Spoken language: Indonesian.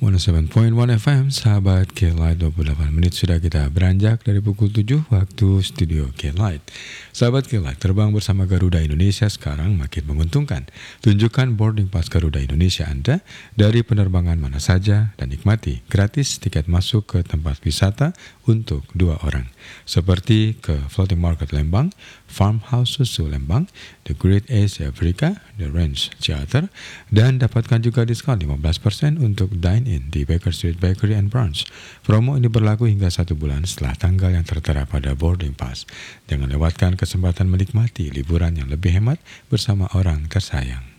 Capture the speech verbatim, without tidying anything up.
seratus tujuh koma satu F M, sahabat K-Light, dua puluh delapan menit sudah kita beranjak dari pukul tujuh waktu studio K-Light. Sahabat K-Light, terbang bersama Garuda Indonesia sekarang makin menguntungkan. Tunjukkan boarding pass Garuda Indonesia Anda dari penerbangan mana saja dan nikmati gratis tiket masuk ke tempat wisata untuk dua orang. Seperti ke Floating Market Lembang, Farmhouse Susu Lembang, The Great Asia Africa, The Range Theater, dan dapatkan juga diskon lima belas persen untuk dine-in di Baker Street Bakery and Brunch. Promo ini berlaku hingga satu bulan setelah tanggal yang tertera pada boarding pass. Jangan lewatkan kesempatan menikmati liburan yang lebih hemat bersama orang tersayang.